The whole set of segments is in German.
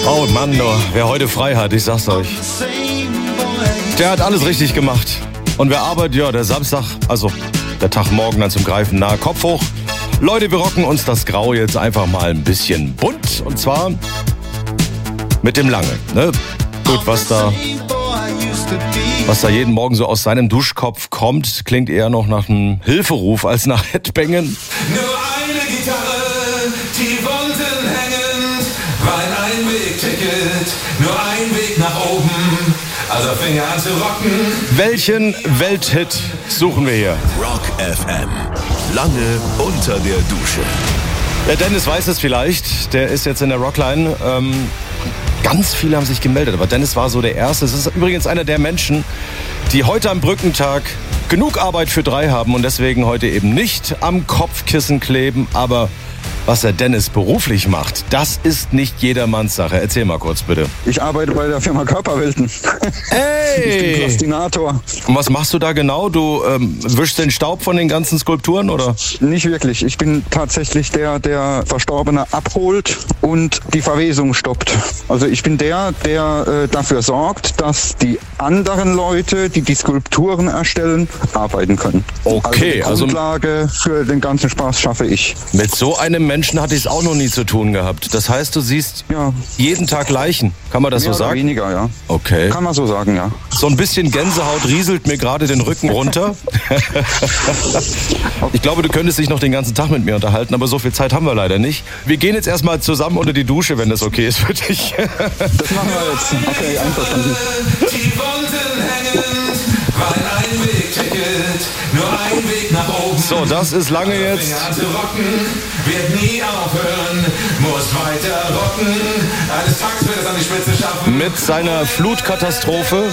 Oh Mann, wer heute frei hat, ich sag's euch, der hat alles richtig gemacht. Und wer arbeitet, ja, der Samstag, also der Tag morgen dann zum Greifen nahe, Kopf hoch. Leute, wir rocken uns das Grau jetzt einfach mal ein bisschen bunt. Und zwar mit dem Lange. Ne? Gut, was da jeden Morgen so aus seinem Duschkopf kommt, klingt eher noch nach einem Hilferuf als nach Headbangen. Nur eine Gitarre, die Wolken hängen, weil ein Wegticket, nur ein Weg nach oben, also Finger an zu rocken. Welchen Welthit suchen wir hier? Rock FM. Lange unter der Dusche. Der Dennis weiß es vielleicht, der ist jetzt in der Rockline. Ganz viele haben sich gemeldet, aber Dennis war so der Erste. Es ist übrigens einer der Menschen, die heute am Brückentag genug Arbeit für 3 haben und deswegen heute eben nicht am Kopfkissen kleben. Aber was der Dennis beruflich macht, das ist nicht jedermanns Sache. Erzähl mal kurz, bitte. Ich arbeite bei der Firma Körperwelten. Hey! Ich bin Plastinator. Und was machst du da genau? Du wischst den Staub von den ganzen Skulpturen, oder? Nicht wirklich. Ich bin tatsächlich der Verstorbene abholt und die Verwesung stoppt. Also ich bin der dafür sorgt, dass die anderen Leute, die die Skulpturen erstellen, arbeiten können. Okay, also die Grundlage für den ganzen Spaß schaffe ich. Mit so einem Menschen hatte ich es auch noch nie zu tun gehabt. Das heißt, du siehst jeden Tag Leichen. Kann man das so sagen? Weniger, ja. Okay. Kann man so sagen, ja. So ein bisschen Gänsehaut rieselt mir gerade den Rücken runter. Ich glaube, du könntest dich noch den ganzen Tag mit mir unterhalten, aber so viel Zeit haben wir leider nicht. Wir gehen jetzt erstmal zusammen unter die Dusche, wenn das okay ist für dich. Das machen wir jetzt. Okay, einverstanden. Die Wolken hängen, weil ein Wegticket, nur ein Weg nach oben. So, das ist Lange jetzt. Finger an zu rocken, wird nie aufhören, muss weiter rocken. Eines Tages wird es an die Spitze schaffen. Mit seiner Flutkatastrophe.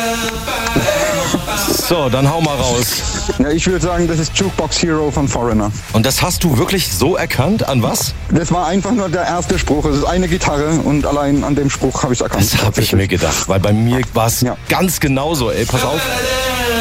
So, dann hau mal raus. Ja, ich würde sagen, das ist Jukebox Hero von Foreigner. Und das hast du wirklich so erkannt? An was? Das war einfach nur der erste Spruch. Es ist eine Gitarre und allein an dem Spruch habe ich es erkannt. Das habe ich mir gedacht, weil bei mir war es ganz genauso. Ey, pass auf.